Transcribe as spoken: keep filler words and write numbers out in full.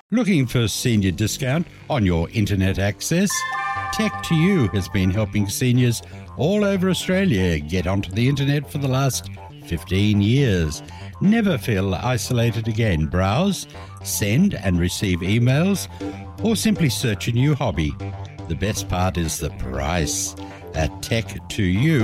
Looking for senior discount on your internet access? Tech to You has been helping seniors all over Australia get onto the internet for the last fifteen years. Never feel isolated again. Browse, send and receive emails, or simply search a new hobby. The best part is the price. At Tech to You,